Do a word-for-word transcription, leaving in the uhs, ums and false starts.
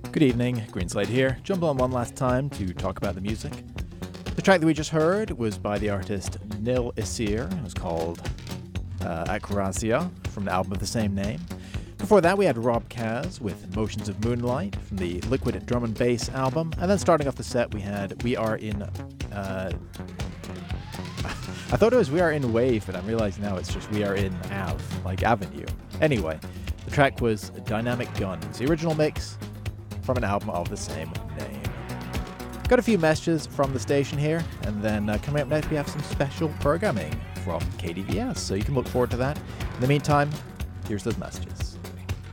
Good evening, Greenslade here. Jump on one last time to talk about the music. The track that we just heard was by the artist Nil Isir. It was called uh, Acrasia from the album of the same name. Before that, we had Rob Kaz with Motions of Moonlight from the Liquid Drum and Bass album. And then starting off the set, we had We Are in... Uh, I thought it was We Are in Wave, but I'm realizing now it's just We Are in Ave, like Avenue. Anyway, the track was Dynamic Guns, the original mix from an album of the same name. Got a few messages from the station here, and then uh, coming up next we have some special programming from K D V S, so you can look forward to that. In the meantime, here's those messages.